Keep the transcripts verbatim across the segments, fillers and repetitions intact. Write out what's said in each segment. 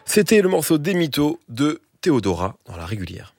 C'était le morceau des mythos de Théodora dans La Régulière.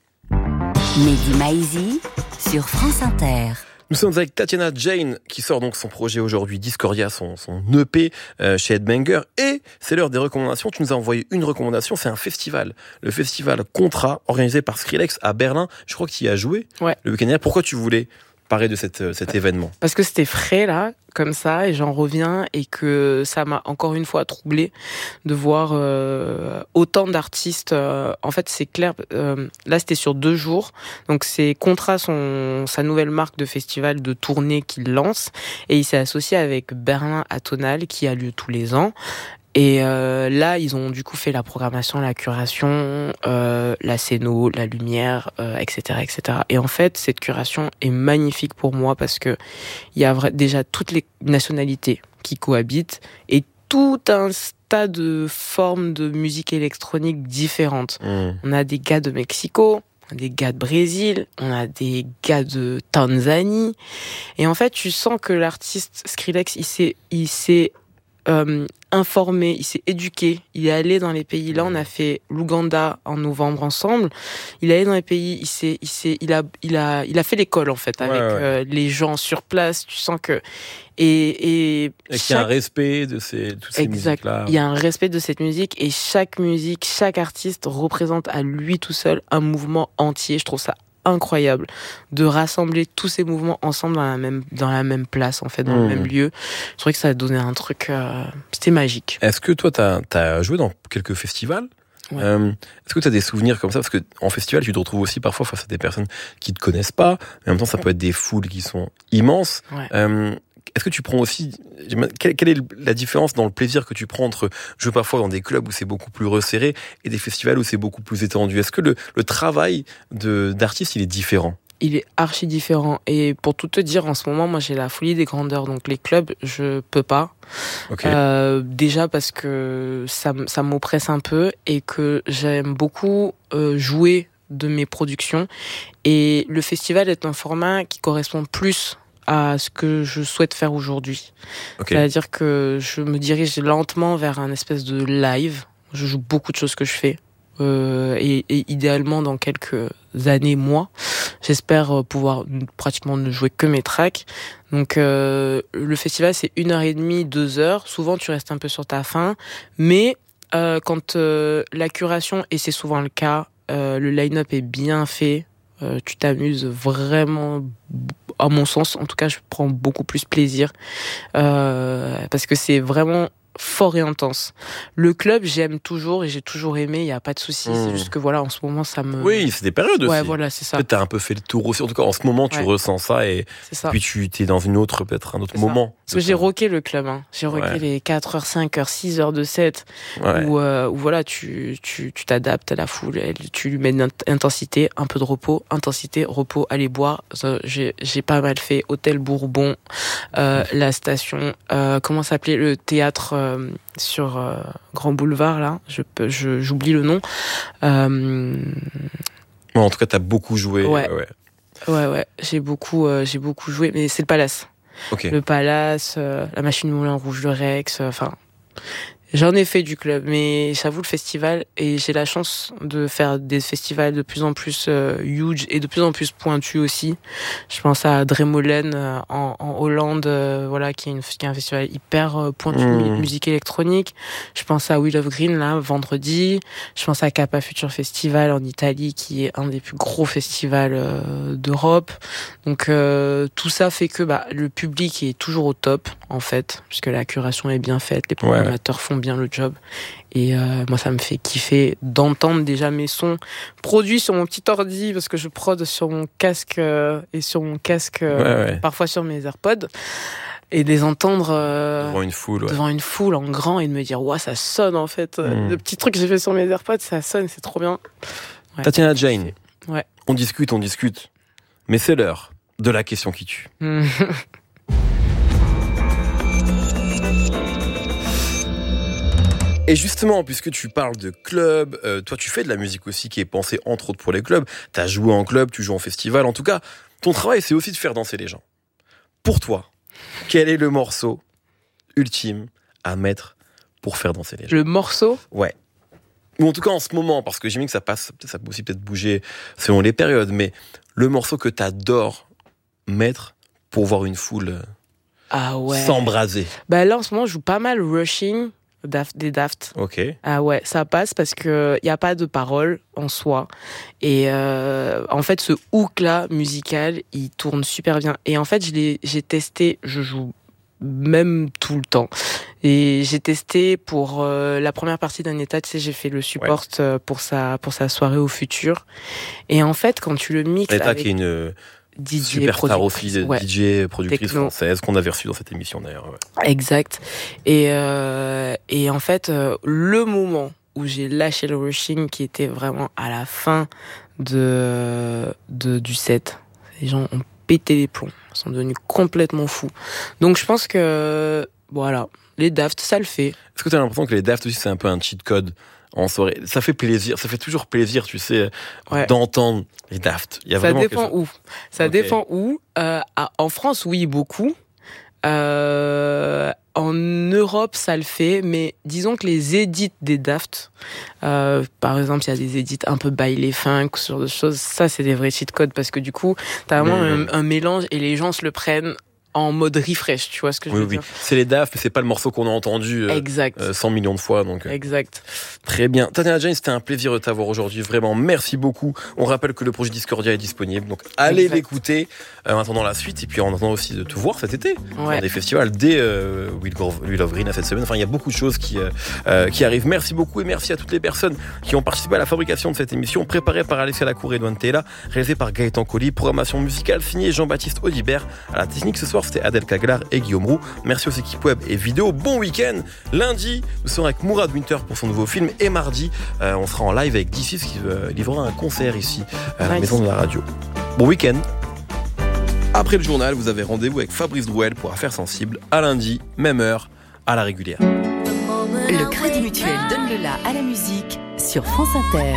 Mehdi Maizi sur France Inter. Nous sommes avec Tatiana Jane qui sort donc son projet aujourd'hui, Discordia, son, son E P euh, chez Headbanger. Et c'est l'heure des recommandations. Tu nous as envoyé une recommandation, c'est un festival. Le festival Contra, organisé par Skrillex à Berlin. Je crois que tu y as joué ouais. le week-end dernier. Pourquoi tu voulais parler de cette, cet événement? Parce que c'était frais là, comme ça, et j'en reviens, et que ça m'a encore une fois troublée de voir euh, autant d'artistes. Euh, en fait, c'est clair, euh, là c'était sur deux jours, donc c'est Contra, son, sa nouvelle marque de festival de tournée qu'il lance, et il s'est associé avec Berlin Atonal, qui a lieu tous les ans. Et euh, là, ils ont du coup fait la programmation, la curation, euh, la scéno, la lumière, euh, et cetera, et cetera. Et en fait, cette curation est magnifique pour moi parce que il y a vra- déjà toutes les nationalités qui cohabitent et tout un tas de formes de musique électronique différentes. Mmh. On a des gars de Mexico, on a des gars de Brésil, on a des gars de Tanzanie. Et en fait, tu sens que l'artiste Skrillex, il s'est, il s'est Euh, informé, il s'est éduqué, il est allé dans les pays. Là, on a fait l'Ouganda en novembre ensemble. Il est allé dans les pays, il s'est, il s'est, il a, il a, il a fait l'école en fait avec ouais, ouais. Euh, les gens sur place. Tu sens que et et, et chaque... qu'il y a un respect de ces toutes ces exact. musiques-là. Il y a un respect de cette musique et chaque musique, chaque artiste représente à lui tout seul un mouvement entier. Je trouve ça incroyable de rassembler tous ces mouvements ensemble dans la même dans la même place en fait dans mmh. le même lieu. Je trouvais que ça a donné un truc euh, c'était magique. Est-ce que toi t'as t'as joué dans quelques festivals? Ouais. Euh, est-ce que tu as des souvenirs comme ça? Parce que en festival, tu te retrouves aussi parfois face à des personnes qui te connaissent pas, mais en même temps, ça peut être des foules qui sont immenses. Ouais. Euh, est-ce que tu prends aussi... Quelle, quelle est la différence dans le plaisir que tu prends entre jouer parfois dans des clubs où c'est beaucoup plus resserré et des festivals où c'est beaucoup plus étendu? Est-ce que le, le travail de, d'artiste, il est différent? Il est archi différent. Et pour tout te dire, en ce moment, moi, j'ai la folie des grandeurs. Donc, les clubs, je peux pas. Okay. Euh, déjà parce que ça, ça m'oppresse un peu et que j'aime beaucoup euh, jouer de mes productions. Et le festival est un format qui correspond plus à ce que je souhaite faire aujourd'hui. Okay. C'est-à-dire que je me dirige lentement vers un espèce de live. Je joue beaucoup de choses que je fais. Euh, et, et idéalement dans quelques années, mois, j'espère pouvoir pratiquement ne jouer que mes tracks. Donc euh, le festival c'est une heure et demie, deux heures. Souvent tu restes un peu sur ta faim, mais euh, quand euh, la curation, et c'est souvent le cas, euh, le line-up est bien fait, euh, tu t'amuses vraiment. À mon sens, en tout cas, je prends beaucoup plus plaisir euh, parce que c'est vraiment fort et intense. Le club, j'aime toujours et j'ai toujours aimé, il y a pas de souci. Mmh. C'est juste que voilà, en ce moment, ça me. Oui, c'est des périodes aussi. Ouais, voilà, c'est ça. Peut-être t'as un peu fait le tour aussi. En tout cas, en ce moment, tu ouais. ressens ça et ça. Puis tu t'es dans une autre, peut-être un autre c'est moment. Parce que j'ai rocké le club. Hein. J'ai rocké ouais. les quatre heures, cinq heures, six heures de set ouais. où, euh, où voilà, tu, tu, tu t'adaptes à la foule, tu lui mets une intensité, un peu de repos, intensité, repos, aller boire. Ça, j'ai, j'ai pas mal fait Hôtel Bourbon, euh, mmh. la station, euh, comment s'appelait le théâtre euh, sur euh, Grand Boulevard là, je peux, je, j'oublie le nom. Euh... Bon, en tout cas, t'as beaucoup joué. Ouais, ouais, ouais, ouais. J'ai beaucoup, euh, j'ai beaucoup joué, mais c'est le Palace. Okay. Le Palace, euh, la Machine Moulin Rouge de Rex, enfin. Euh, J'en ai fait du club, mais j'avoue le festival, et j'ai la chance de faire des festivals de plus en plus euh, huge et de plus en plus pointus aussi. Je pense à Dremolen euh, en, en Hollande, euh, voilà, qui est, une, qui est un festival hyper euh, pointu mmh. musique électronique. Je pense à Wheel of Green là vendredi. Je pense à Kappa Future Festival en Italie, qui est un des plus gros festivals euh, d'Europe. Donc euh, tout ça fait que bah le public est toujours au top en fait, puisque la curation est bien faite, les programmateurs ouais. font bien le job, et euh, moi ça me fait kiffer d'entendre déjà mes sons produits sur mon petit ordi, parce que je prod sur mon casque euh, et sur mon casque euh, ouais, ouais. parfois sur mes AirPods, et de les entendre euh, devant une foule ouais. devant une foule en grand, et de me dire ouais ça sonne en fait, mmh. le petit truc que j'ai fait sur mes AirPods ça sonne, c'est trop bien. Ouais. Tatiana Jane, ouais. on discute on discute mais c'est l'heure de la question qui tue. Et justement, puisque tu parles de club, euh, toi tu fais de la musique aussi qui est pensée entre autres pour les clubs. T'as joué en club, tu joues en festival. En tout cas, ton travail c'est aussi de faire danser les gens. Pour toi, quel est le morceau ultime à mettre pour faire danser les gens? Le morceau? Ouais. ou en tout cas en ce moment, parce que j'imagine que ça passe, ça peut aussi peut-être bouger selon les périodes, mais le morceau que t'adores mettre pour voir une foule ah ouais. s'embraser. Bah là, en ce moment, je joue pas mal Rushing. Daft, des Daft. Ok. Ah ouais, ça passe parce que y a pas de paroles en soi et euh, en fait ce hook là musical, il tourne super bien et en fait je l'ai, j'ai testé, je joue même tout le temps et j'ai testé pour euh, la première partie d'un état, tu sais, j'ai fait le support ouais. pour sa pour sa soirée au futur et en fait quand tu le mixes L'état avec qui est une D J superstar aussi, ouais. D J productrice Techno. française qu'on avait reçue dans cette émission d'ailleurs. Ouais. Exact. Et euh, et en fait euh, le moment où j'ai lâché le rushing qui était vraiment à la fin de, de du set, les gens ont pété les plombs, ils sont devenus complètement fous. Donc je pense que voilà, les Daft ça le fait. Est-ce que tu as l'impression que les Daft aussi c'est un peu un cheat code en soirée? Ça fait plaisir, ça fait toujours plaisir, tu sais, ouais. d'entendre les Daft. Il y a ça vraiment dépend chose... où. Ça okay. dépend où. Euh, en France, oui, beaucoup. Euh, en Europe, ça le fait, mais disons que les edits des Daft, euh, par exemple, il y a des edits un peu baile funk, ce genre de choses, ça, c'est des vrais cheat codes parce que du coup, t'as vraiment mmh. un, un mélange et les gens se le prennent en mode refresh, tu vois ce que je oui, veux oui. dire. C'est les Daft, mais c'est pas le morceau qu'on a entendu euh, exact. Euh, cent millions de fois. Donc, euh. Exact. Très bien. Tatiana Jane, c'était un plaisir de t'avoir aujourd'hui. Vraiment, merci beaucoup. On rappelle que le projet Discordia est disponible, donc allez exact. l'écouter euh, en attendant la suite. Et puis en attendant aussi de te voir cet été ouais. dans des festivals dès euh, Wheel of Green à cette semaine. Enfin, il y a beaucoup de choses qui, euh, qui arrivent. Merci beaucoup et merci à toutes les personnes qui ont participé à la fabrication de cette émission, préparée par Alexia Lacour et Edouane Tella, réalisée par Gaëtan Colli, programmation musicale signée Jean-Baptiste Audibert. À la technique ce soir, c'était Adèle Caglar et Guillaume Roux. Merci aux équipes web et vidéo. Bon week-end. Lundi, nous serons avec Mourad Winter pour son nouveau film. Et mardi, euh, on sera en live avec D six qui euh, livrera un concert ici à la nice. Maison de la radio. Bon week-end. Après le journal, vous avez rendez-vous avec Fabrice Drouel pour Affaires sensibles. À lundi, même heure, à la régulière. Le Crédit Mutuel donne le la à la musique sur France Inter.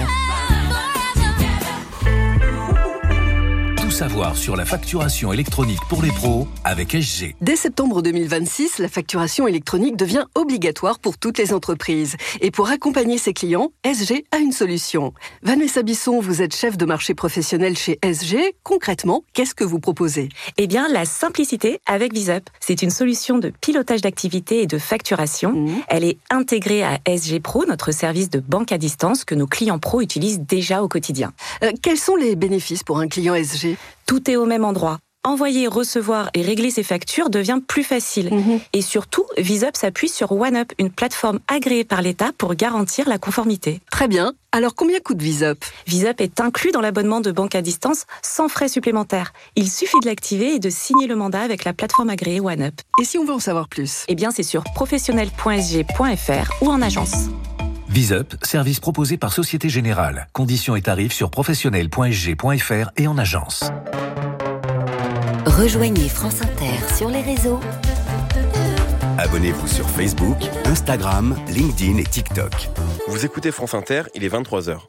Savoir sur la facturation électronique pour les pros avec S G. Dès septembre deux mille vingt-six, la facturation électronique devient obligatoire pour toutes les entreprises. Et pour accompagner ses clients, S G a une solution. Vanessa Bisson, vous êtes chef de marché professionnel chez S G. Concrètement, qu'est-ce que vous proposez ? Eh bien, la simplicité avec VisUp. C'est une solution de pilotage d'activité et de facturation. Mmh. Elle est intégrée à S G Pro, notre service de banque à distance que nos clients pros utilisent déjà au quotidien. Euh, quels sont les bénéfices pour un client S G ? Tout est au même endroit. Envoyer, recevoir et régler ses factures devient plus facile. Mmh. Et surtout, VisUp s'appuie sur OneUp, une plateforme agréée par l'État pour garantir la conformité. Très bien. Alors, combien coûte VisUp ? VisUp est inclus dans l'abonnement de banque à distance sans frais supplémentaires. Il suffit de l'activer et de signer le mandat avec la plateforme agréée OneUp. Et si on veut en savoir plus ? Eh bien, c'est sur professionnel point s g point f r ou en agence. VisUp, service proposé par Société Générale. Conditions et tarifs sur professionnel point s g point f r et en agence. Rejoignez France Inter sur les réseaux. Abonnez-vous sur Facebook, Instagram, LinkedIn et TikTok. Vous écoutez France Inter, il est vingt-trois heures.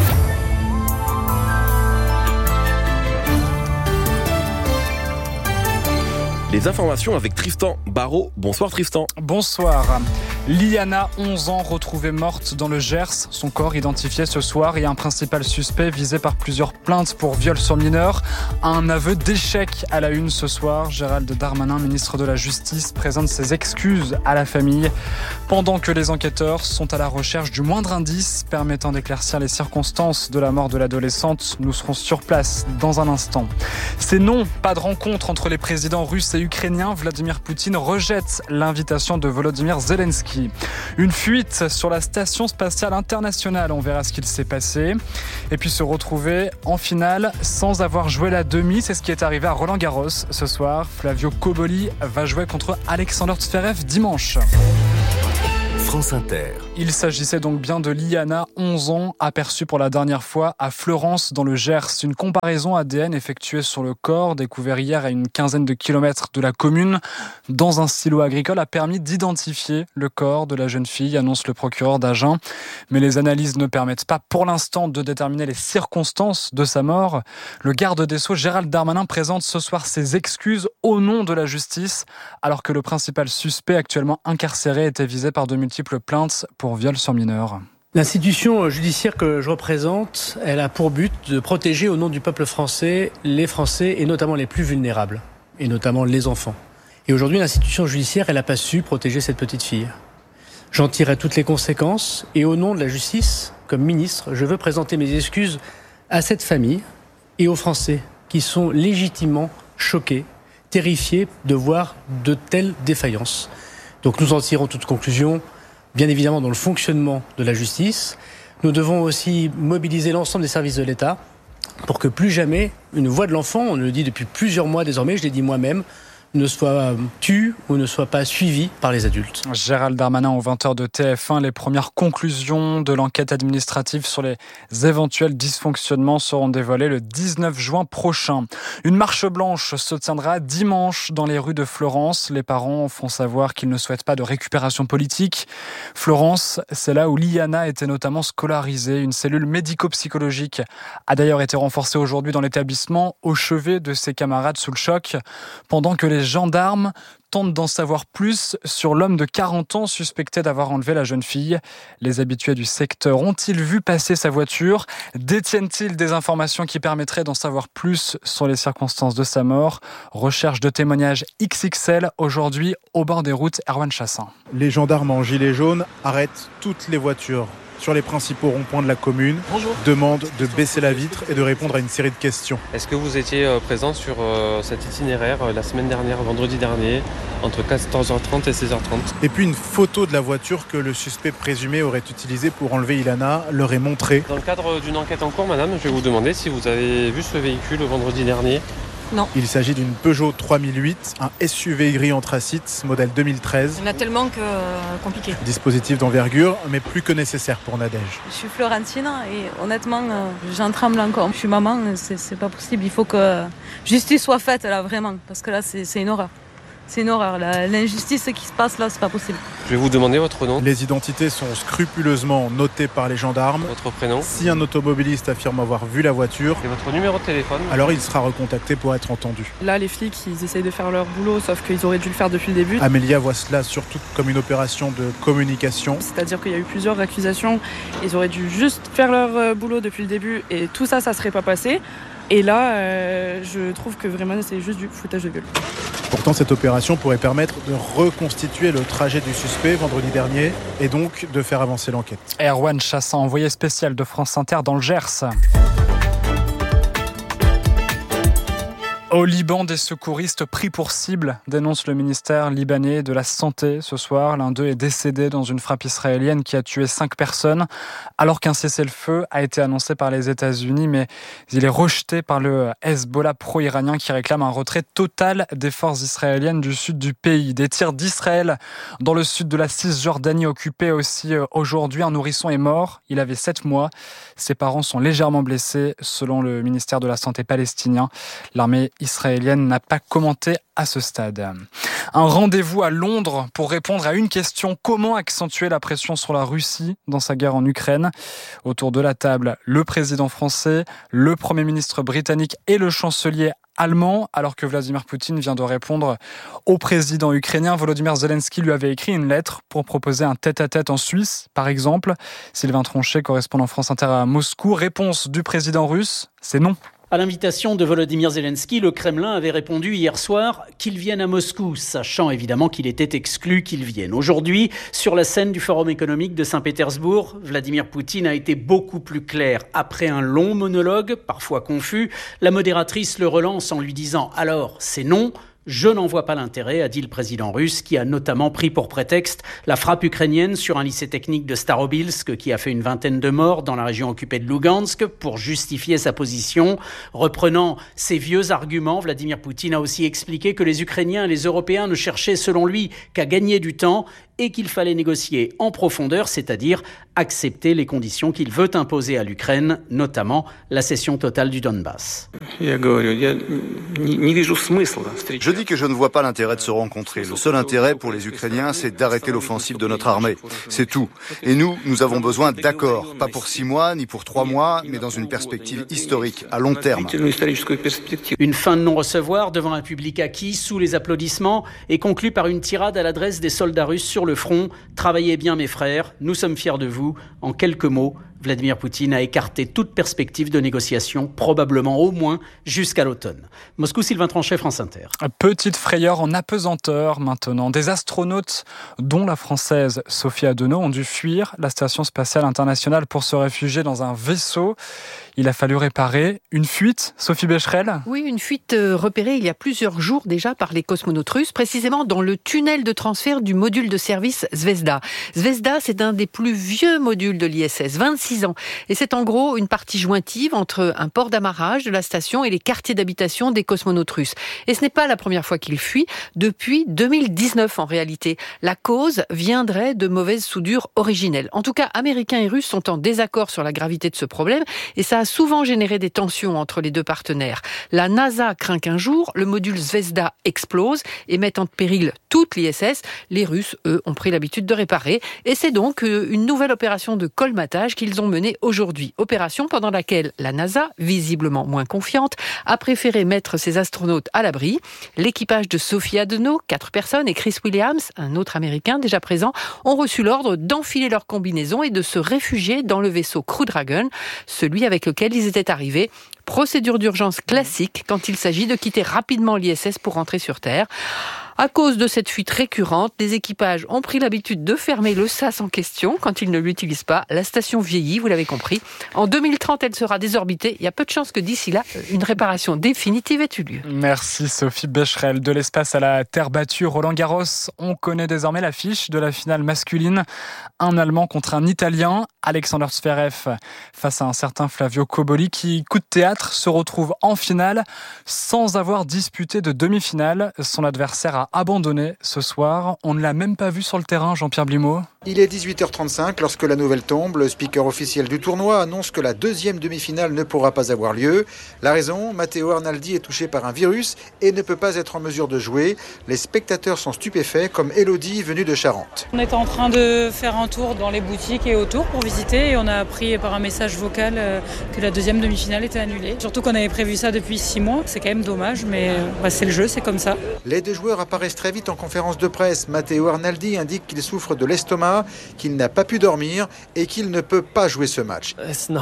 Les informations avec Tristan Barraud. Bonsoir Tristan. Bonsoir. Liana, onze ans, retrouvée morte dans le Gers. Son corps identifié ce soir et un principal suspect visé par plusieurs plaintes pour viol sur mineur. Un aveu d'échec à la une ce soir. Gérald Darmanin, ministre de la Justice, présente ses excuses à la famille. Pendant que les enquêteurs sont à la recherche du moindre indice permettant d'éclaircir les circonstances de la mort de l'adolescente, nous serons sur place dans un instant. C'est non, pas de rencontre entre les présidents russes et ukrainiens. Vladimir Poutine rejette l'invitation de Volodymyr Zelensky. Une fuite sur la station spatiale internationale, on verra ce qu'il s'est passé. Et puis se retrouver en finale sans avoir joué la demi, c'est ce qui est arrivé à Roland-Garros ce soir. Flavio Cobolli va jouer contre Alexander Zverev dimanche. France Inter. Il s'agissait donc bien de Liana, onze ans, aperçue pour la dernière fois à Fleurance dans le Gers. Une comparaison A D N effectuée sur le corps, découvert hier à une quinzaine de kilomètres de la commune, dans un silo agricole, a permis d'identifier le corps de la jeune fille, annonce le procureur d'Agen. Mais les analyses ne permettent pas pour l'instant de déterminer les circonstances de sa mort. Le garde des Sceaux, Gérald Darmanin, présente ce soir ses excuses au nom de la justice, alors que le principal suspect actuellement incarcéré était visé par de multiples plaintes pour viol sur mineur. L'institution judiciaire que je représente, elle a pour but de protéger au nom du peuple français les Français et notamment les plus vulnérables, et notamment les enfants. Et aujourd'hui, l'institution judiciaire, elle n'a pas su protéger cette petite fille. J'en tirerai toutes les conséquences et au nom de la justice, comme ministre, je veux présenter mes excuses à cette famille et aux Français qui sont légitimement choqués, terrifiés de voir de telles défaillances. Donc nous en tirons toutes conclusions, bien évidemment dans le fonctionnement de la justice. Nous devons aussi mobiliser l'ensemble des services de l'État pour que plus jamais une voix de l'enfant, on le dit depuis plusieurs mois désormais, je l'ai dit moi-même, ne soit tue ou ne soit pas suivie par les adultes. Gérald Darmanin aux vingt heures de T F un. Les premières conclusions de l'enquête administrative sur les éventuels dysfonctionnements seront dévoilées le dix-neuf juin prochain. Une marche blanche se tiendra dimanche dans les rues de Florence. Les parents font savoir qu'ils ne souhaitent pas de récupération politique. Florence, c'est là où Liana était notamment scolarisée. Une cellule médico-psychologique a d'ailleurs été renforcée aujourd'hui dans l'établissement au chevet de ses camarades sous le choc, pendant que les gendarmes tentent d'en savoir plus sur l'homme de quarante ans suspecté d'avoir enlevé la jeune fille. Les habitués du secteur ont-ils vu passer sa voiture ? Détiennent-ils des informations qui permettraient d'en savoir plus sur les circonstances de sa mort ? Recherche de témoignages X X L aujourd'hui au bord des routes. Erwan Chassin. Les gendarmes en gilet jaune arrêtent toutes les voitures sur les principaux ronds-points de la commune. Bonjour. Demande de baisser la vitre et de répondre à une série de questions. Est-ce que vous étiez présent sur euh, cet itinéraire euh, la semaine dernière, vendredi dernier, entre quatorze heures trente et seize heures trente ? Et puis une photo de la voiture que le suspect présumé aurait utilisée pour enlever Ilana leur est montrée. Dans le cadre d'une enquête en cours, madame, je vais vous demander si vous avez vu ce véhicule le vendredi dernier. Non. Il s'agit d'une Peugeot trois mille huit, un S U V gris anthracite, modèle deux mille treize. Il y en a tellement que euh, compliqué. Dispositif d'envergure, mais plus que nécessaire pour Nadège. Je suis Florentine et honnêtement, euh, j'en tremble encore. Je suis maman, c'est, c'est pas possible. Il faut que justice soit faite là, vraiment. Parce que là, c'est, c'est une horreur. C'est une horreur. La, l'injustice qui se passe là, c'est pas possible. Je vais vous demander votre nom. Les identités sont scrupuleusement notées par les gendarmes. Votre prénom. Si un automobiliste affirme avoir vu la voiture, et votre numéro de téléphone, alors il sera recontacté pour être entendu. Là, les flics, ils essayent de faire leur boulot, sauf qu'ils auraient dû le faire depuis le début. Amélia voit cela surtout comme une opération de communication. C'est-à-dire qu'il y a eu plusieurs accusations. Ils auraient dû juste faire leur boulot depuis le début et tout ça, ça serait pas passé. Et là, euh, je trouve que vraiment, c'est juste du foutage de gueule. Pourtant, cette opération pourrait permettre de reconstituer le trajet du suspect vendredi dernier et donc de faire avancer l'enquête. Erwan Chassin, envoyé spécial de France Inter dans le Gers. Au Liban, des secouristes pris pour cible, dénonce le ministère libanais de la Santé ce soir. L'un d'eux est décédé dans une frappe israélienne qui a tué cinq personnes, alors qu'un cessez-le-feu a été annoncé par les États-Unis, mais il est rejeté par le Hezbollah pro-iranien qui réclame un retrait total des forces israéliennes du sud du pays. Des tirs d'Israël dans le sud de la Cisjordanie occupée aussi aujourd'hui. Un nourrisson est mort, il avait sept mois. Ses parents sont légèrement blessés, selon le ministère de la Santé palestinien. L'armée israélienne n'a pas commenté à ce stade. Un rendez-vous à Londres pour répondre à une question: comment accentuer la pression sur la Russie dans sa guerre en Ukraine ? Autour de la table, le président français, le Premier ministre britannique et le chancelier allemand, alors que Vladimir Poutine vient de répondre au président ukrainien. Volodymyr Zelensky lui avait écrit une lettre pour proposer un tête-à-tête en Suisse, par exemple. Sylvain Tronchet, correspondant France Inter à Moscou. Réponse du président russe, c'est non. À l'invitation de Volodymyr Zelensky, le Kremlin avait répondu hier soir qu'il vienne à Moscou, sachant évidemment qu'il était exclu qu'il vienne. Aujourd'hui, sur la scène du Forum économique de Saint-Pétersbourg, Vladimir Poutine a été beaucoup plus clair. Après un long monologue, parfois confus, la modératrice le relance en lui disant « Alors, c'est non ». Je n'en vois pas l'intérêt, a dit le président russe, qui a notamment pris pour prétexte la frappe ukrainienne sur un lycée technique de Starobilsk qui a fait une vingtaine de morts dans la région occupée de Lugansk pour justifier sa position. Reprenant ses vieux arguments, Vladimir Poutine a aussi expliqué que les Ukrainiens et les Européens ne cherchaient selon lui qu'à gagner du temps et qu'il fallait négocier en profondeur, c'est-à-dire accepter les conditions qu'il veut imposer à l'Ukraine, notamment la cession totale du Donbass. Je dis que je ne vois pas l'intérêt de se rencontrer. Le seul intérêt pour les Ukrainiens, c'est d'arrêter l'offensive de notre armée. C'est tout. Et nous, nous avons besoin d'accords. Pas pour six mois, ni pour trois mois, mais dans une perspective historique, à long terme. Une fin de non-recevoir devant un public acquis, sous les applaudissements, et conclue par une tirade à l'adresse des soldats russes sur sur le front. Travaillez bien mes frères, nous sommes fiers de vous. En quelques mots, Vladimir Poutine a écarté toute perspective de négociation, probablement au moins jusqu'à l'automne. Moscou, Sylvain Tranchet, France Inter. Petite frayeur en apesanteur maintenant. Des astronautes, dont la française Sophie Adenau, ont dû fuir la station spatiale internationale pour se réfugier dans un vaisseau. Il a fallu réparer une fuite, Sophie Becherel. Oui, une fuite repérée il y a plusieurs jours déjà par les cosmonautes russes, précisément dans le tunnel de transfert du module de service Zvezda. Zvezda, c'est un des plus vieux modules de l'I S S, vingt-six ans. Et c'est en gros une partie jointive entre un port d'amarrage de la station et les quartiers d'habitation des cosmonautes russes. Et ce n'est pas la première fois qu'ils fuient, depuis deux mille dix-neuf en réalité. La cause viendrait de mauvaises soudures originelles. En tout cas, Américains et Russes sont en désaccord sur la gravité de ce problème et ça a souvent généré des tensions entre les deux partenaires. La NASA craint qu'un jour, le module Zvezda explose et mette en péril toute l'I S S. Les Russes, eux, ont pris l'habitude de réparer. Et c'est donc une nouvelle opération de colmatage qu'ils ont menée aujourd'hui. Opération pendant laquelle la NASA, visiblement moins confiante, a préféré mettre ses astronautes à l'abri. L'équipage de Sophie Adenau, quatre personnes, et Chris Williams, un autre Américain déjà présent, ont reçu l'ordre d'enfiler leur combinaison et de se réfugier dans le vaisseau Crew Dragon, celui avec lequel ils étaient arrivés. Procédure d'urgence classique quand il s'agit de quitter rapidement l'I S S pour rentrer sur Terre. À cause de cette fuite récurrente, les équipages ont pris l'habitude de fermer le sas en question quand ils ne l'utilisent pas. La station vieillit, vous l'avez compris. En deux mille trente, elle sera désorbitée. Il y a peu de chances que d'ici là, une réparation définitive ait eu lieu. Merci Sophie Becherel. De l'espace à la terre battue, Roland Garros, on connaît désormais l'affiche de la finale masculine. Un Allemand contre un Italien, Alexander Zverev, face à un certain Flavio Cobolli qui, coup de théâtre, se retrouve en finale sans avoir disputé de demi-finale. Son adversaire a abandonné ce soir. On ne l'a même pas vu sur le terrain, Jean-Pierre Blimaud. Il est dix-huit heures trente-cinq lorsque la nouvelle tombe. Le speaker officiel du tournoi annonce que la deuxième demi-finale ne pourra pas avoir lieu. La raison, Matteo Arnaldi est touché par un virus et ne peut pas être en mesure de jouer. Les spectateurs sont stupéfaits, comme Elodie, venue de Charente. On était en train de faire un tour dans les boutiques et autour pour visiter et on a appris par un message vocal que la deuxième demi-finale était annulée. Surtout qu'on avait prévu ça depuis six mois. C'est quand même dommage, mais bah, c'est le jeu, c'est comme ça. Les deux joueurs apparaissent très vite en conférence de presse. Matteo Arnaldi indique qu'il souffre de l'estomac, qu'il n'a pas pu dormir et qu'il ne peut pas jouer ce match.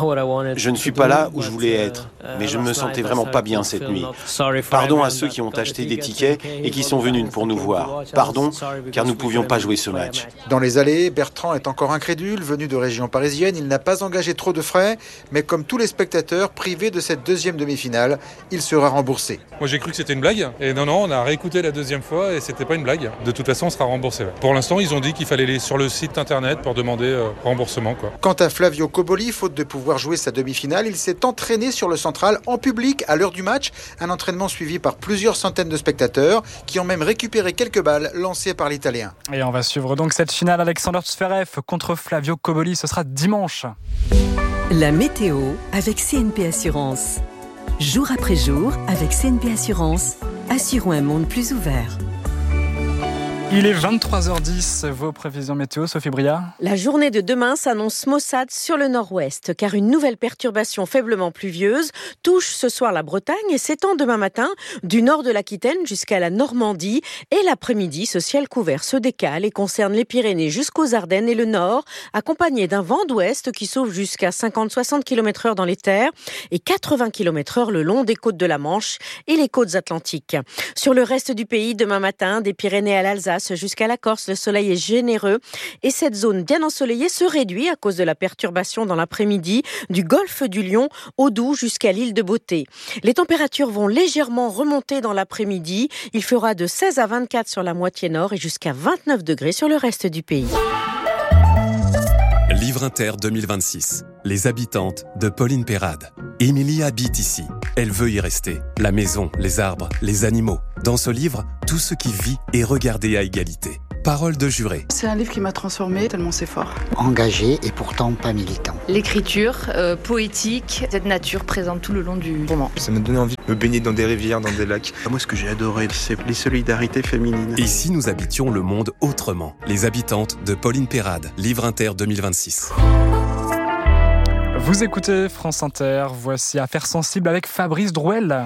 Je ne suis pas là où je voulais être, mais je ne me sentais vraiment pas bien cette nuit. Pardon à ceux qui ont acheté des tickets et qui sont venus pour nous voir. Pardon, car nous ne pouvions pas jouer ce match. Dans les allées, Bertrand est encore incrédule. Venu de région parisienne, il n'a pas engagé trop de frais, mais comme tous les spectateurs, privé de cette deuxième demi-finale, il sera remboursé. Moi j'ai cru que c'était une blague, et non, non, on a réécouté la deuxième fois et c'était pas une blague. De toute façon, on sera remboursé. Pour l'instant, ils ont dit qu'il fallait aller sur le site internet pour demander euh, remboursement, quoi. Quant à Flavio Cobolli, faute de pouvoir jouer sa demi-finale, il s'est entraîné sur le central en public à l'heure du match. Un entraînement suivi par plusieurs centaines de spectateurs qui ont même récupéré quelques balles lancées par l'Italien. Et on va suivre donc cette finale Alexander Zverev contre Flavio Cobolli. Ce sera dimanche. La météo avec C N P Assurance. Jour après jour, avec C N P Assurance, assurons un monde plus ouvert. Il est vingt-trois heures dix, vos prévisions météo, Sophie Bria. La journée de demain s'annonce maussade sur le nord-ouest, car une nouvelle perturbation faiblement pluvieuse touche ce soir la Bretagne et s'étend demain matin du nord de l'Aquitaine jusqu'à la Normandie. Et l'après-midi, ce ciel couvert se décale et concerne les Pyrénées jusqu'aux Ardennes et le nord, accompagné d'un vent d'ouest qui souffle jusqu'à cinquante à soixante kilomètres heure dans les terres et quatre-vingts kilomètres heure le long des côtes de la Manche et les côtes atlantiques. Sur le reste du pays, demain matin, des Pyrénées à l'Alsace jusqu'à la Corse, le soleil est généreux et cette zone bien ensoleillée se réduit à cause de la perturbation dans l'après-midi du golfe du Lion au Doubs jusqu'à l'île de Beauté. Les températures vont légèrement remonter dans l'après-midi. Il fera de seize à vingt-quatre sur la moitié nord et jusqu'à vingt-neuf degrés sur le reste du pays. Livre Inter deux mille vingt-six. Les habitantes de Pauline Perrade. Émilie habite ici. Elle veut y rester. La maison, les arbres, les animaux. Dans ce livre, tout ce qui vit est regardé à égalité. Parole de juré. C'est un livre qui m'a transformée tellement c'est fort. Engagé et pourtant pas militant. L'écriture euh, poétique, cette nature présente tout le long du roman. Ça m'a donné envie de me baigner dans des rivières, dans des lacs. Moi, ce que j'ai adoré, c'est les solidarités féminines. Et si nous habitions le monde autrement? Les habitantes de Pauline Perrade. Livre Inter deux mille vingt-six. Vous écoutez France Inter. Voici Affaires sensibles avec Fabrice Drouel.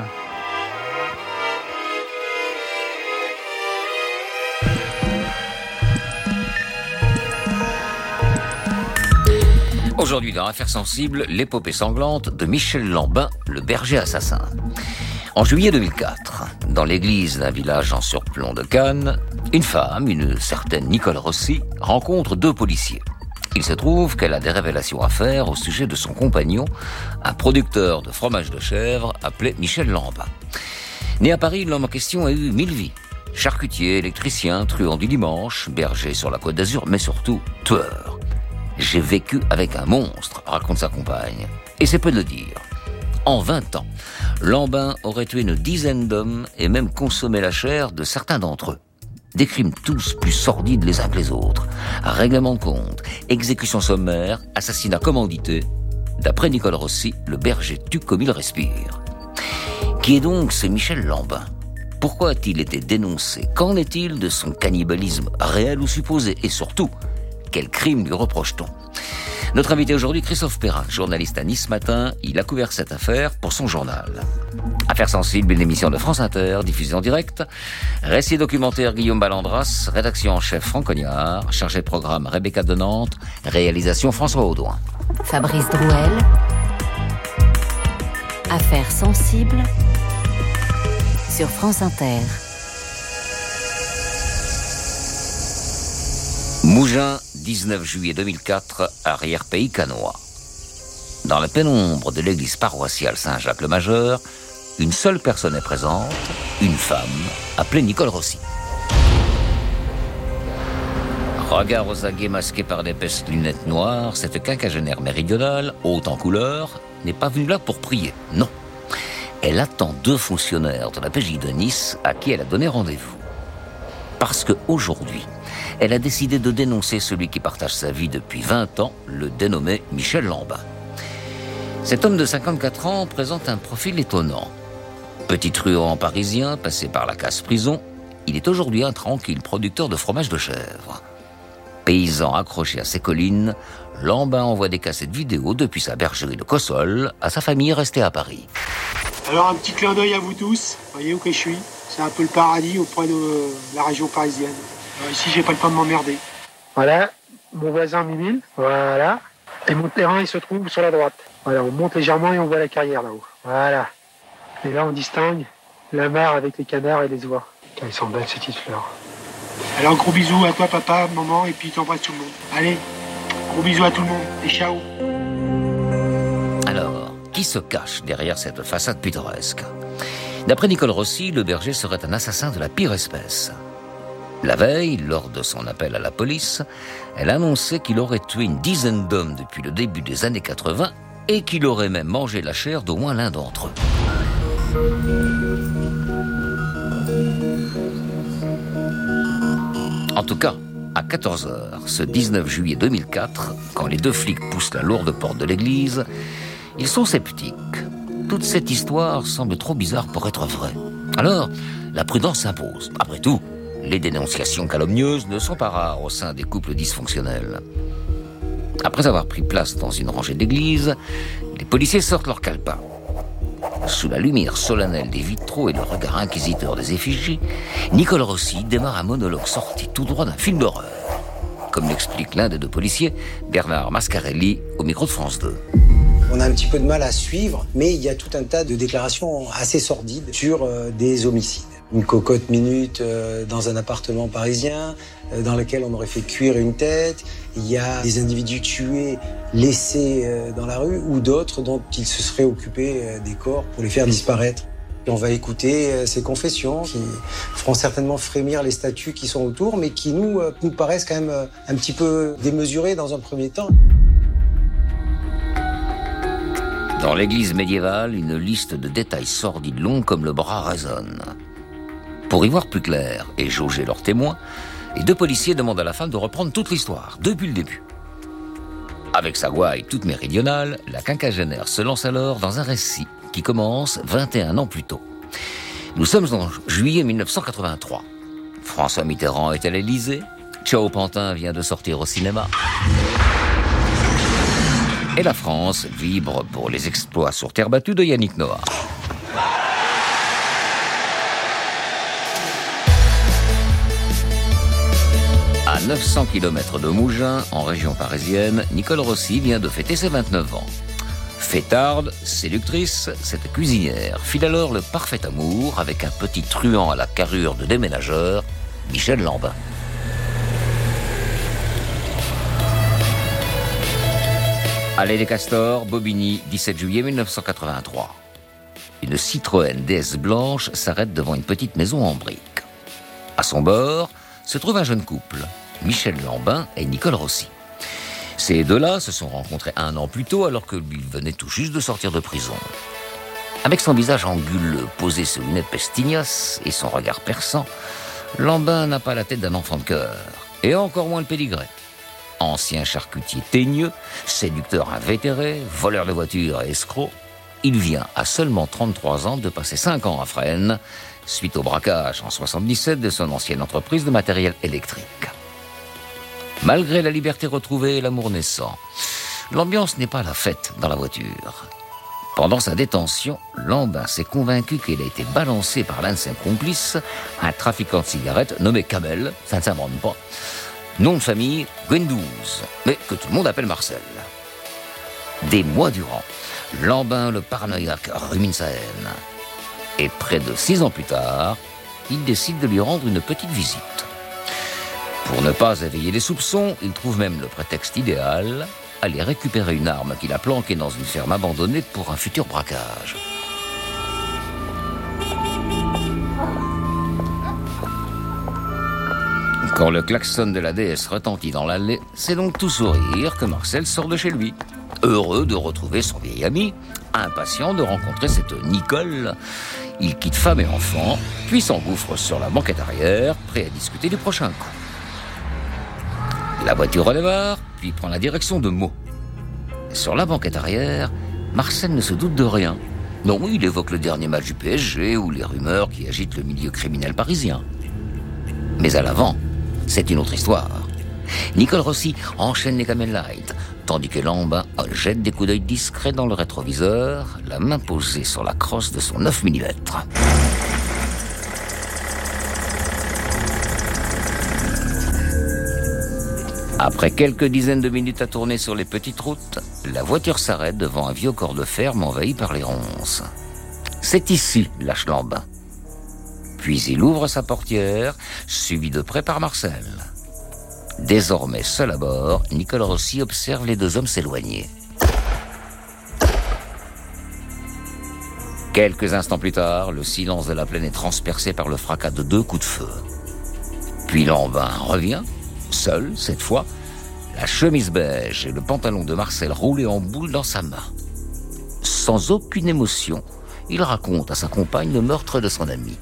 Aujourd'hui, dans Affaires sensibles, l'épopée sanglante de Michel Lambin, le berger assassin. En juillet deux mille quatre, dans l'église d'un village en surplomb de Cannes, une femme, une certaine Nicole Rossi, rencontre deux policiers. Il se trouve qu'elle a des révélations à faire au sujet de son compagnon, un producteur de fromage de chèvre appelé Michel Lambin. Né à Paris, l'homme en question a eu mille vies. Charcutier, électricien, truand du dimanche, berger sur la Côte d'Azur, mais surtout tueur. J'ai vécu avec un monstre, raconte sa compagne. Et c'est peu de le dire. En vingt ans, Lambin aurait tué une dizaine d'hommes et même consommé la chair de certains d'entre eux. Des crimes tous plus sordides les uns que les autres. Règlement de compte, exécution sommaire, assassinat commandité. D'après Nicole Rossi, le berger tue comme il respire. Qui est donc ce Michel Lambin ? Pourquoi a-t-il été dénoncé ? Qu'en est-il de son cannibalisme réel ou supposé ? Et surtout, quel crime lui reproche-t-on ? Notre invité aujourd'hui, Christophe Perrin, journaliste à Nice Matin. Il a couvert cette affaire pour son journal. Affaires sensibles, une émission de France Inter, diffusée en direct. Récit documentaire Guillaume Ballandras, rédaction en chef Franck Cognard, chargé de programme Rebecca de Nantes, réalisation François Audouin. Fabrice Drouel. Affaires sensibles sur France Inter. Mougins, dix-neuf juillet deux mille quatre, arrière-pays cannois. Dans la pénombre de l'église paroissiale Saint-Jacques-le-Majeur, une seule personne est présente, une femme, appelée Nicole Rossi. Regard aux aguets masqué par d'épaisses lunettes noires, cette quinquagénaire méridionale, haute en couleur, n'est pas venue là pour prier, non. Elle attend deux fonctionnaires de la P J de Nice à qui elle a donné rendez-vous. Parce qu'aujourd'hui, elle a décidé de dénoncer celui qui partage sa vie depuis vingt ans, le dénommé Michel Lambin. Cet homme de cinquante-quatre ans présente un profil étonnant. Petit truand parisien, passé par la casse-prison, il est aujourd'hui un tranquille producteur de fromage de chèvre. Paysan accroché à ses collines, Lambin envoie des cassettes vidéo depuis sa bergerie de Cossol à sa famille restée à Paris. Alors un petit clin d'œil à vous tous, voyez où que je suis. C'est un peu le paradis auprès de la région parisienne. Alors ici, j'ai pas le temps de m'emmerder. Voilà, mon voisin Mimile, voilà. Et mon terrain, il se trouve sur la droite. Voilà, on monte légèrement et on voit la carrière là-haut. Voilà. Et là, on distingue la mare avec les canards et les oies. Ils sont belles, ces petites fleurs. Alors, gros bisous à toi, papa, maman, et puis t'embrasses tout le monde. Allez, gros bisous à tout le monde, et ciao. Alors, qui se cache derrière cette façade pittoresque ? D'après Nicole Rossi, le berger serait un assassin de la pire espèce. La veille, lors de son appel à la police, elle annonçait qu'il aurait tué une dizaine d'hommes depuis le début des années quatre-vingts et qu'il aurait même mangé la chair d'au moins l'un d'entre eux. En tout cas, à quatorze heures, ce dix-neuf juillet deux mille quatre, quand les deux flics poussent la lourde porte de l'église, ils sont sceptiques. Toute cette histoire semble trop bizarre pour être vraie. Alors, la prudence s'impose. Après tout, les dénonciations calomnieuses ne sont pas rares au sein des couples dysfonctionnels. Après avoir pris place dans une rangée d'églises, les policiers sortent leur calepin. Sous la lumière solennelle des vitraux et le regard inquisiteur des effigies, Nicole Rossi démarre un monologue sorti tout droit d'un film d'horreur. Comme l'explique l'un des deux policiers, Bernard Mascarelli, au micro de France deux. On a un petit peu de mal à suivre, mais il y a tout un tas de déclarations assez sordides sur euh, des homicides. Une cocotte minute euh, dans un appartement parisien euh, dans lequel on aurait fait cuire une tête. Il y a des individus tués, laissés euh, dans la rue, ou d'autres dont ils se seraient occupés euh, des corps pour les faire disparaître. Et on va écouter euh, ces confessions qui feront certainement frémir les statues qui sont autour, mais qui nous, euh, nous paraissent quand même euh, un petit peu démesurées dans un premier temps. Dans l'église médiévale, une liste de détails sordides longs comme le bras résonne. Pour y voir plus clair et jauger leurs témoins, les deux policiers demandent à la femme de reprendre toute l'histoire, depuis le début. Avec sa gouaille toute méridionale, la quinquagénaire se lance alors dans un récit qui commence vingt et un ans plus tôt. Nous sommes en juillet mille neuf cent quatre-vingt-trois. François Mitterrand est à l'Élysée, Ciao Pantin vient de sortir au cinéma. Et la France vibre pour les exploits sur terre battue de Yannick Noah. À neuf cents kilomètres de Mougins, en région parisienne, Nicole Rossi vient de fêter ses vingt-neuf ans. Fêtarde, séductrice, cette cuisinière file alors le parfait amour avec un petit truand à la carrure de déménageur, Michel Lambin. Allée des Castors, Bobigny, dix-sept juillet mille neuf cent quatre-vingt-trois. Une Citroën D S blanche s'arrête devant une petite maison en briques. À son bord se trouve un jeune couple, Michel Lambin et Nicole Rossi. Ces deux-là se sont rencontrés un an plus tôt alors que lui venait tout juste de sortir de prison. Avec son visage anguleux posé sous une lunettes pestignas et son regard perçant, Lambin n'a pas la tête d'un enfant de cœur, et encore moins le pédigré. Ancien charcutier teigneux, séducteur invétéré, voleur de voitures et escroc, il vient à seulement trente-trois ans de passer cinq ans à Fresnes, suite au braquage en soixante-dix-sept de son ancienne entreprise de matériel électrique. Malgré la liberté retrouvée et l'amour naissant, l'ambiance n'est pas la fête dans la voiture. Pendant sa détention, Lambin s'est convaincu qu'il a été balancé par l'un de ses complices, un trafiquant de cigarettes nommé Kamel, ça ne s'invente pas, nom de famille Guendouze, mais que tout le monde appelle Marcel. Des mois durant, Lambin, le paranoïaque, rumine sa haine. Et près de six ans plus tard, il décide de lui rendre une petite visite. Pour ne pas éveiller les soupçons, il trouve même le prétexte idéal, aller récupérer une arme qu'il a planquée dans une ferme abandonnée pour un futur braquage. Quand le klaxon de la D S retentit dans l'allée, c'est donc tout sourire que Marcel sort de chez lui. Heureux de retrouver son vieil ami, impatient de rencontrer cette Nicole, il quitte femme et enfant, puis s'engouffre sur la banquette arrière, prêt à discuter du prochain coup. La voiture redémarre, puis prend la direction de Meaux. Sur la banquette arrière, Marcel ne se doute de rien. Non, il évoque le dernier match du P S G ou les rumeurs qui agitent le milieu criminel parisien. Mais à l'avant, c'est une autre histoire. Nicole Rossi enchaîne les Camel Light, tandis que Lambin jette des coups d'œil discrets dans le rétroviseur, la main posée sur la crosse de son neuf millimètres. Après quelques dizaines de minutes à tourner sur les petites routes, la voiture s'arrête devant un vieux corps de ferme envahi par les ronces. C'est ici, lâche Lambin. Puis il ouvre sa portière, suivi de près par Marcel. Désormais seul à bord, Nicole Rossi observe les deux hommes s'éloigner. Quelques instants plus tard, le silence de la plaine est transpercé par le fracas de deux coups de feu. Puis Lambin revient, seul cette fois, la chemise beige et le pantalon de Marcel roulés en boule dans sa main. Sans aucune émotion, il raconte à sa compagne le meurtre de son ami.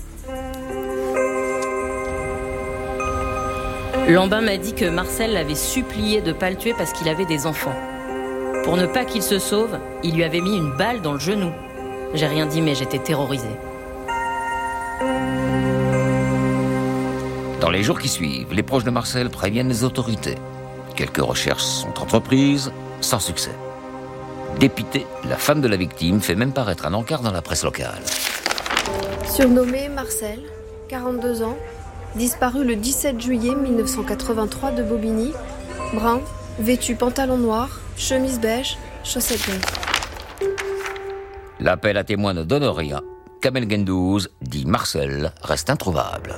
Lambin m'a dit que Marcel l'avait supplié de ne pas le tuer parce qu'il avait des enfants. Pour ne pas qu'il se sauve, il lui avait mis une balle dans le genou. J'ai rien dit, mais j'étais terrorisée. Dans les jours qui suivent, les proches de Marcel préviennent les autorités. Quelques recherches sont entreprises, sans succès. Dépitée, la femme de la victime fait même paraître un encart dans la presse locale. Surnommé Marcel, quarante-deux ans, disparu le dix-sept juillet mille neuf cent quatre-vingt-trois de Bobigny, brun, vêtu pantalon noir, chemise beige, chaussettes beiges. L'appel à témoins ne donne rien. Kamel Guendouze, dit Marcel, reste introuvable.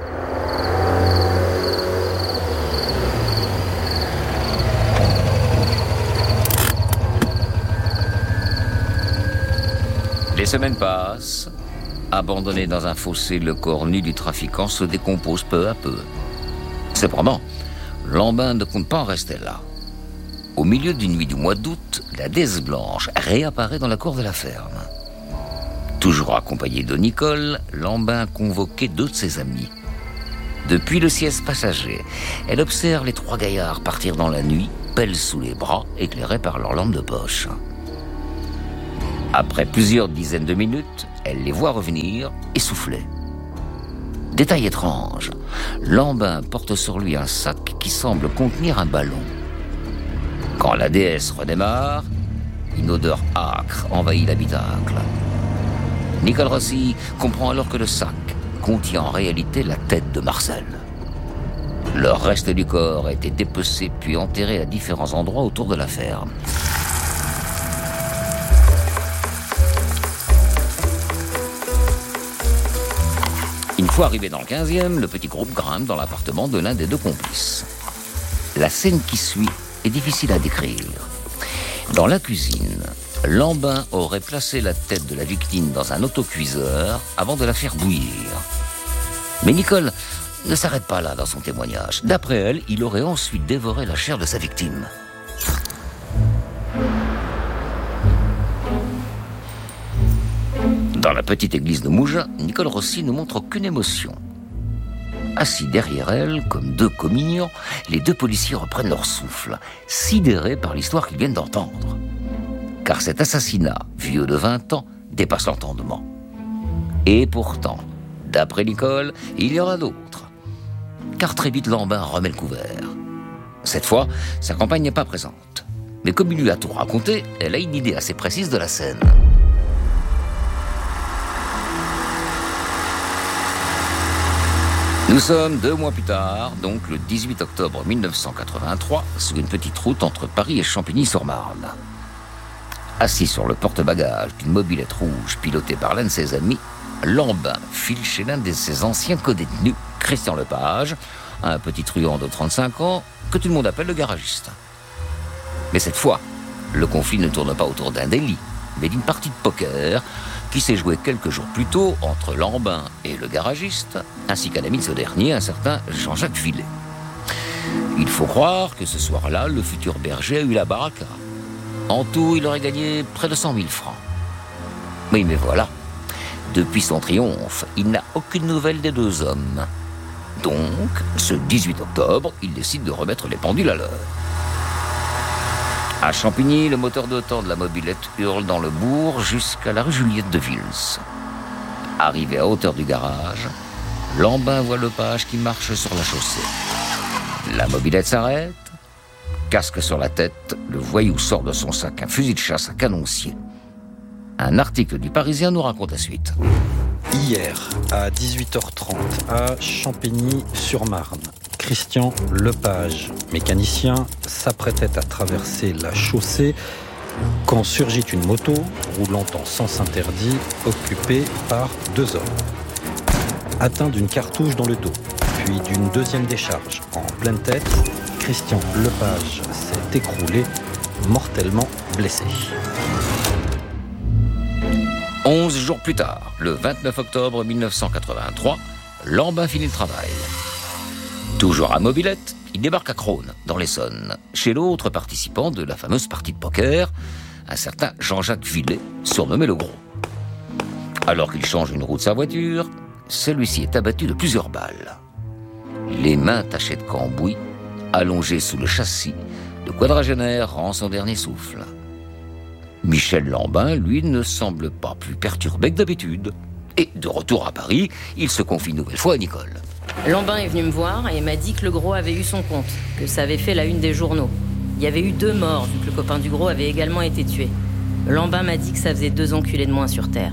Les semaines passent. Abandonné dans un fossé, le corps nu du trafiquant se décompose peu à peu. Cependant, Lambin ne compte pas en rester là. Au milieu d'une nuit du mois d'août, la D S blanche réapparaît dans la cour de la ferme. Toujours accompagné de Nicole, Lambin a convoqué deux de ses amis. Depuis le siège passager, elle observe les trois gaillards partir dans la nuit, pelle sous les bras, éclairés par leur lampe de poche. Après plusieurs dizaines de minutes, elle les voit revenir, essoufflés. Détail étrange, Lambin porte sur lui un sac qui semble contenir un ballon. Quand la D S redémarre, une odeur âcre envahit l'habitacle. Nicole Rossi comprend alors que le sac contient en réalité la tête de Marcel. Le reste du corps a été dépecé puis enterré à différents endroits autour de la ferme. Une fois arrivé dans le quinzième, le petit groupe grimpe dans l'appartement de l'un des deux complices. La scène qui suit est difficile à décrire. Dans la cuisine, Lambin aurait placé la tête de la victime dans un autocuiseur avant de la faire bouillir. Mais Nicole ne s'arrête pas là dans son témoignage. D'après elle, il aurait ensuite dévoré la chair de sa victime. Dans la petite église de Mougins, Nicole Rossi ne montre aucune émotion. Assis derrière elle, comme deux communiants, les deux policiers reprennent leur souffle, sidérés par l'histoire qu'ils viennent d'entendre. Car cet assassinat, vieux de vingt ans, dépasse l'entendement. Et pourtant, d'après Nicole, il y aura d'autres. Car très vite, Lambin remet le couvert. Cette fois, sa compagne n'est pas présente. Mais comme il lui a tout raconté, elle a une idée assez précise de la scène. Nous sommes deux mois plus tard, donc le dix-huit octobre mille neuf cent quatre-vingt-trois, sur une petite route entre Paris et Champigny-sur-Marne. Assis sur le porte-bagages d'une mobilette rouge pilotée par l'un de ses amis, Lambin file chez l'un de ses anciens codétenus, Christian Lepage, un petit truand de trente-cinq ans que tout le monde appelle le garagiste. Mais cette fois, le conflit ne tourne pas autour d'un délit, mais d'une partie de poker qui s'est jouée quelques jours plus tôt entre Lambin et le garagiste, ainsi qu'un ami de ce dernier, un certain Jean-Jacques Villet. Il faut croire que ce soir-là, le futur berger a eu la baraka. En tout, il aurait gagné près de cent mille francs. Oui, mais voilà. Depuis son triomphe, il n'a aucune nouvelle des deux hommes. Donc, ce dix-huit octobre, il décide de remettre les pendules à l'heure. À Champigny, le moteur de temps de la mobilette hurle dans le bourg jusqu'à la rue Juliette de Vils. Arrivé à hauteur du garage, Lambin voit Lepage qui marche sur la chaussée. La mobilette s'arrête. Casque sur la tête, le voyou sort de son sac un fusil de chasse à canoncier. Un article du Parisien nous raconte la suite. Hier, à dix-huit heures trente, à Champigny-sur-Marne, Christian Lepage, mécanicien, s'apprêtait à traverser la chaussée quand surgit une moto roulant en sens interdit, occupée par deux hommes. Atteint d'une cartouche dans le dos, puis d'une deuxième décharge en pleine tête, Christian Lepage s'est écroulé, mortellement blessé. Onze jours plus tard, le vingt-neuf octobre mille neuf cent quatre-vingt-trois, Lambin finit le travail. Toujours à mobilette, il débarque à Crosne, dans l'Essonne, chez l'autre participant de la fameuse partie de poker, un certain Jean-Jacques Villet, surnommé le Gros. Alors qu'il change une roue de sa voiture, celui-ci est abattu de plusieurs balles. Les mains tachées de cambouis, allongé sous le châssis, le quadragénaire rend son dernier souffle. Michel Lambin, lui, ne semble pas plus perturbé que d'habitude. Et de retour à Paris, il se confie une nouvelle fois à Nicole. Lambin est venu me voir et m'a dit que le Gros avait eu son compte, que ça avait fait la une des journaux. Il y avait eu deux morts, vu que le copain du Gros avait également été tué. Lambin m'a dit que ça faisait deux enculés de moins sur Terre.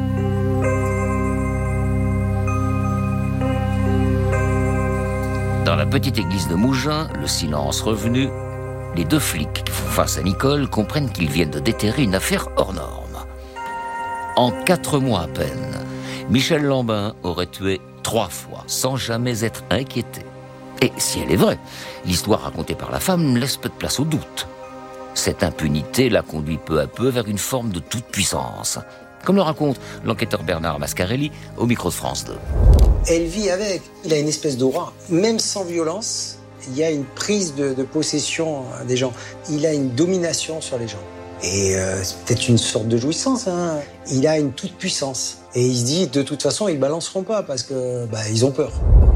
Dans la petite église de Mougins, le silence revenu, les deux flics qui font face à Nicole comprennent qu'ils viennent de déterrer une affaire hors norme. En quatre mois à peine, Michel Lambin aurait tué trois fois sans jamais être inquiété. Et si elle est vraie, l'histoire racontée par la femme laisse peu de place au doute. Cette impunité la conduit peu à peu vers une forme de toute-puissance, comme le raconte l'enquêteur Bernard Mascarelli au micro de France deux. Elle vit avec. Il a une espèce d'aura. Même sans violence, il y a une prise de, de possession des gens. Il a une domination sur les gens. Et euh, c'est peut-être une sorte de jouissance. Hein. Il a une toute-puissance. Et il se dit, de toute façon, ils ne balanceront pas parce que bah, ils ont peur.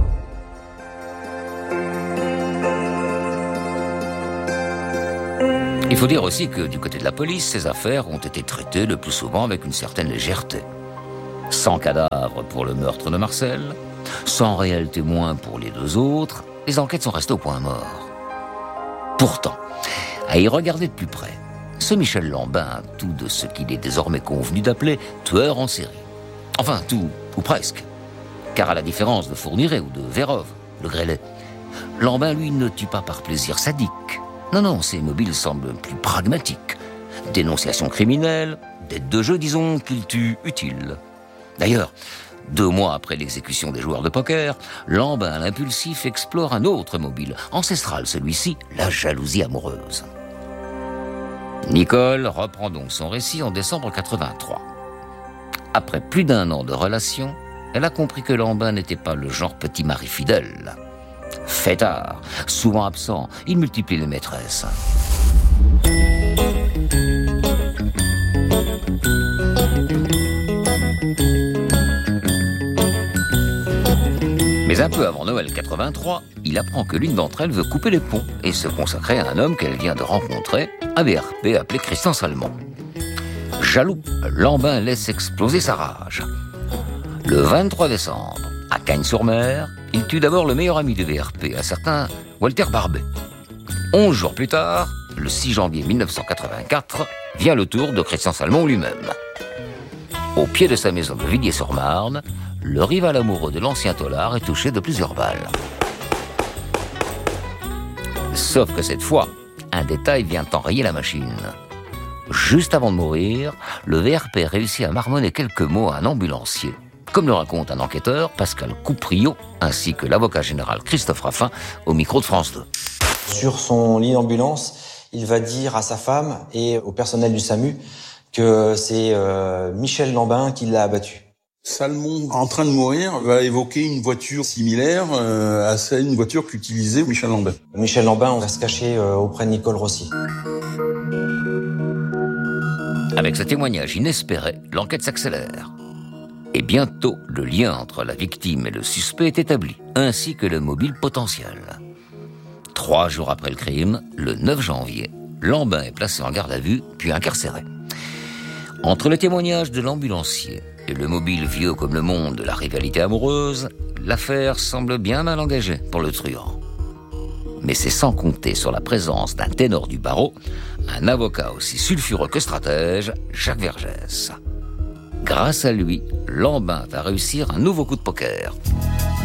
Il faut dire aussi que du côté de la police, ces affaires ont été traitées le plus souvent avec une certaine légèreté. Sans cadavre pour le meurtre de Marcel, sans réel témoin pour les deux autres, les enquêtes sont restées au point mort. Pourtant, à y regarder de plus près, ce Michel Lambin a tout de ce qu'il est désormais convenu d'appeler tueur en série. Enfin, tout, ou presque. Car à la différence de Fourniret ou de Vérove, le grêlé, Lambin, lui, ne tue pas par plaisir sadique. Non, non, ses mobiles semblent plus pragmatiques. Dénonciation criminelle, dette de jeu, disons qu'il tue utile. D'ailleurs, deux mois après l'exécution des joueurs de poker, Lambin, l'impulsif, explore un autre mobile, ancestral celui-ci, la jalousie amoureuse. Nicole reprend donc son récit en décembre quatre-vingt-trois. Après plus d'un an de relation, elle a compris que Lambin n'était pas le genre petit mari fidèle. Fêtard, souvent absent, il multiplie les maîtresses. Mais un peu avant Noël quatre-vingt-trois, il apprend que l'une d'entre elles veut couper les ponts et se consacrer à un homme qu'elle vient de rencontrer, un V R P appelé Christian Salmon. Jaloux, Lambin laisse exploser sa rage. Le vingt-trois décembre, à Cagnes-sur-Mer, il tue d'abord le meilleur ami du V R P, un certain Walter Barbet. Onze jours plus tard, le six janvier mille neuf cent quatre-vingt-quatre, vient le tour de Christian Salmon lui-même. Au pied de sa maison de Villiers-sur-Marne, le rival amoureux de l'ancien tôlard est touché de plusieurs balles. Sauf que cette fois, un détail vient enrayer la machine. Juste avant de mourir, le V R P réussit à marmonner quelques mots à un ambulancier, comme le raconte un enquêteur, Pascal Coupriot, ainsi que l'avocat général Christophe Raffin, au micro de France deux. Sur son lit d'ambulance, il va dire à sa femme et au personnel du SAMU que c'est euh, Michel Lambin qui l'a abattu. Salmon, en train de mourir, va évoquer une voiture similaire euh, à celle, une voiture qu'utilisait Michel Lambin. Michel Lambin, on va se cacher euh, auprès de Nicole Rossi. Avec ce témoignage inespéré, l'enquête s'accélère. Et bientôt, le lien entre la victime et le suspect est établi, ainsi que le mobile potentiel. Trois jours après le crime, le neuf janvier, Lambin est placé en garde à vue, puis incarcéré. Entre le témoignage de l'ambulancier et le mobile vieux comme le monde de la rivalité amoureuse, l'affaire semble bien mal engagée pour le truand. Mais c'est sans compter sur la présence d'un ténor du barreau, un avocat aussi sulfureux que stratège, Jacques Vergès. Grâce à lui, Lambin va réussir un nouveau coup de poker.